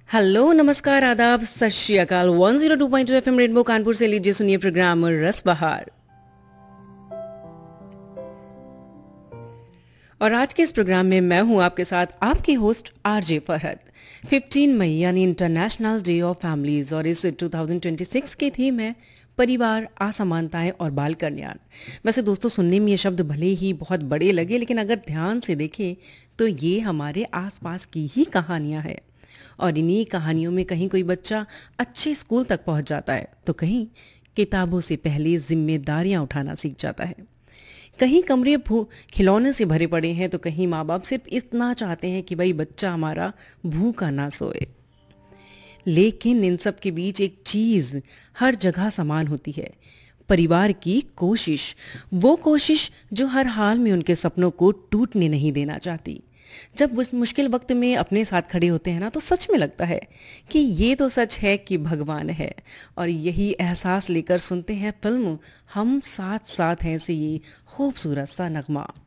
Hello, नमस्कार, आदाब, सत श्री अकाल। 102.2 एफएम रेनबो कानपुर से लीजिए सुनिए प्रोग्राम रस बहार। और आज के इस प्रोग्राम में मैं हूं आपके साथ आपकी होस्ट आरजे फरहत। 15 मई यानी इंटरनेशनल डे ऑफ फैमिलीज और इस 2026 की थीम है परिवार, असमानताएं और बाल कल्याण। वैसे दोस्तों, सुनने में ये शब्द भले ही बहुत बड़े लगे, लेकिन अगर ध्यान से देखें तो ये हमारे आसपास की ही कहानियां हैं। और इन्हीं कहानियों में कहीं कोई बच्चा अच्छे स्कूल तक पहुंच जाता है, तो कहीं किताबों से पहले जिम्मेदारियां उठाना सीख जाता है। कहीं कमरे खिलौने से भरे पड़े हैं, तो कहीं माँ बाप सिर्फ इतना चाहते हैं कि भाई बच्चा हमारा भूखा ना सोए। लेकिन इन सब के बीच एक चीज हर जगह समान होती है, परिवार की कोशिश। वो कोशिश जो हर हाल में उनके सपनों को टूटने नहीं देना चाहती। जब उस मुश्किल वक्त में अपने साथ खड़े होते हैं ना, तो सच में लगता है कि ये तो सच है कि भगवान है। और यही एहसास लेकर सुनते हैं फिल्म हम साथ साथ हैं से ये खूबसूरत सा नगमा।